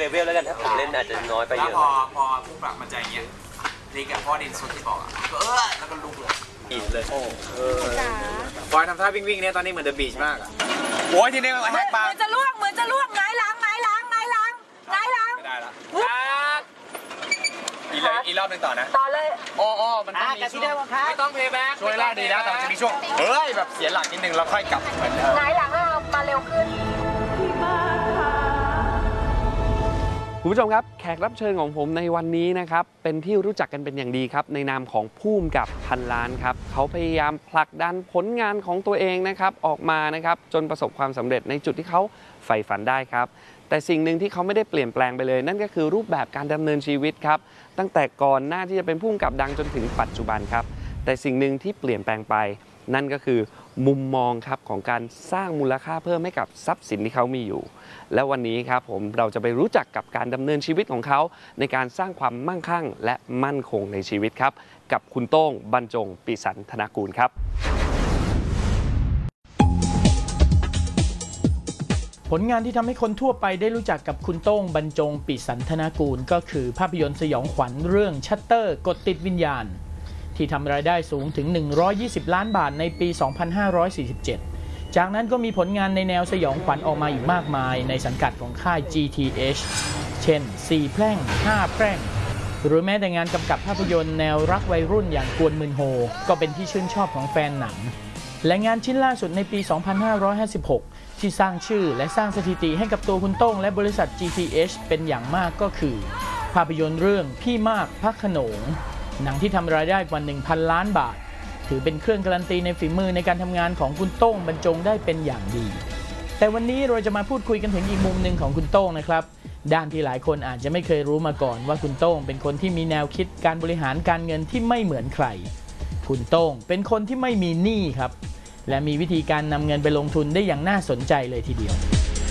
เวลแล้วกันถ้าผมเล่นอาจจะน้อยไปเยอะพอผู้ปรับมันจะอย่างเงี้ยดีกับพ่อดินสุดที่บอกอ่ะก็แล้วก็ลุกเลยอินเลยบอยทำท่าวิ่งเนี่ยตอนนี้เหมือนเดอะบีชมากอ่ะโอ้ยทีนี้มันแหกปากเหมือนจะล่วงไงายหลังไม่ได้ละอีรอบหนึ่งต่อนะต่อเลยมันต้องมีช่วงไม่ต้องเพย์แบ็กช่วยล่าดีแล้วแต่มันจะมีช่วงแบบเสียหลักนิดนึงแล้วค่อยกลับเหมือนเดิมไงายหลังมาเร็วขึ้นคุณผู้ชมครับแขกรับเชิญของผมในวันนี้นะครับเป็นที่รู้จักกันเป็นอย่างดีครับในนามของผู้กำกับพันล้านครับเขาพยายามผลักดันผลงานของตัวเองนะครับออกมานะครับจนประสบความสำเร็จในจุดที่เขาใฝ่ฝันได้ครับแต่สิ่งหนึ่งที่เขาไม่ได้เปลี่ยนแปลงไปเลยนั่นก็คือรูปแบบการดำเนินชีวิตครับตั้งแต่ก่อนหน้าที่จะเป็นผู้กำกับดังจนถึงปัจจุบันครับแต่สิ่งหนึ่งที่เปลี่ยนแปลงไปนั่นก็คือมุมมองครับของการสร้างมูลค่าเพิ่มให้กับทรัพย์สินที่เขามีอยู่และวันนี้ครับเราจะไปรู้จักกับการดำเนินชีวิตของเขาในการสร้างความมั่งคั่งและมั่นคงในชีวิตครับกับคุณโต้งบรรจงปิสันธนกูลครับผลงานที่ทำให้คนทั่วไปได้รู้จักกับคุณโต้งบรรจงปิสันธนกูลก็คือภาพยนตร์สยองขวัญเรื่องชัตเตอร์กดติดวิญญาณที่ทำรายได้สูงถึง120ล้านบาทในปี 2547 จากนั้นก็มีผลงานในแนวสยองขวัญออกมาอีกมากมายในสังกัดของค่าย GTH เช่น 4 แพร่ง 5 แพร่งหรือแม้แต่งานกำกับภาพยนตร์แนวรักวัยรุ่นอย่างกวนมืนโฮก็เป็นที่ชื่นชอบของแฟนหนังและงานชิ้นล่าสุดในปี 2556 ที่สร้างชื่อและสร้างสถิติให้กับตัวคุณโต้งและบริษัท GTH เป็นอย่างมากก็คือภาพยนตร์เรื่องพี่มากพระโขนงหนังที่ทำรายได้กว่า 1,000 ล้านบาทถือเป็นเครื่องการันตีในฝีมือในการทำงานของคุณโต้งบรรจงได้เป็นอย่างดีแต่วันนี้เราจะมาพูดคุยกันถึงอีกมุมหนึ่งของคุณโต้งนะครับด้านที่หลายคนอาจจะไม่เคยรู้มาก่อนว่าคุณโต้งเป็นคนที่มีแนวคิดการบริหารการเงินที่ไม่เหมือนใครคุณโต้งเป็นคนที่ไม่มีหนี้ครับและมีวิธีการนำเงินไปลงทุนได้อย่างน่าสนใจเลยทีเดียว